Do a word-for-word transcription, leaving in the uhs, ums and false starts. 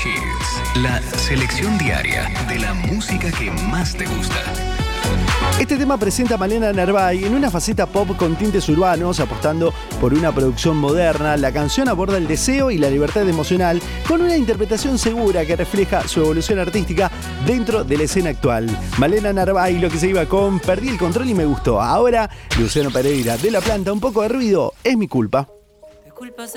Hits, la selección diaria de la música que más te gusta. Este tema presenta a Malena Narváez en una faceta pop con tintes urbanos, apostando por una producción moderna. La canción aborda el deseo y la libertad emocional con una interpretación segura que refleja su evolución artística dentro de la escena actual. Malena Narváez, lo que se iba con Perdí el control y me gustó. Ahora, Luciano Pereira de La Planta, un poco de ruido, es mi culpa.